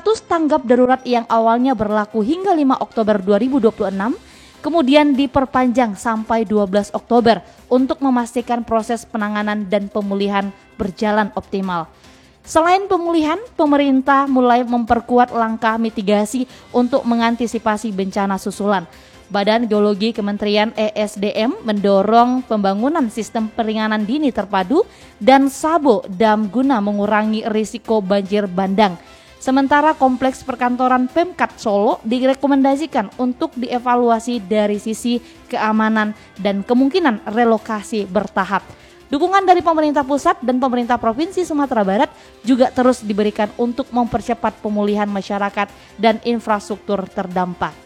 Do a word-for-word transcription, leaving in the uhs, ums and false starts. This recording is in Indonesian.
Status tanggap darurat yang awalnya berlaku hingga lima Oktober dua ribu dua puluh enam kemudian diperpanjang sampai dua belas Oktober untuk memastikan proses penanganan dan pemulihan berjalan optimal. Selain pemulihan, pemerintah mulai memperkuat langkah mitigasi untuk mengantisipasi bencana susulan. Badan Geologi Kementerian E S D M mendorong pembangunan sistem peringanan dini terpadu dan sabo dam guna mengurangi risiko banjir bandang. Sementara kompleks perkantoran Pemkat Solo direkomendasikan untuk dievaluasi dari sisi keamanan dan kemungkinan relokasi bertahap. Dukungan dari pemerintah pusat dan pemerintah Provinsi Sumatera Barat juga terus diberikan untuk mempercepat pemulihan masyarakat dan infrastruktur terdampak.